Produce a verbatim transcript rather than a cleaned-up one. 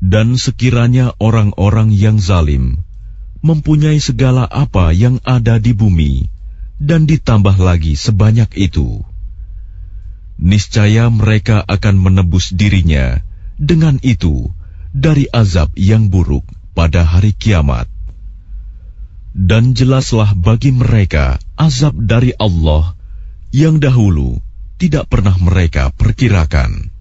Dan sekiranya orang-orang yang zalim mempunyai segala apa yang ada di bumi dan ditambah lagi sebanyak itu, niscaya mereka akan menebus dirinya dengan itu dari azab yang buruk pada hari kiamat. Dan jelaslah bagi mereka azab dari Allah yang dahulu tidak pernah mereka perkirakan.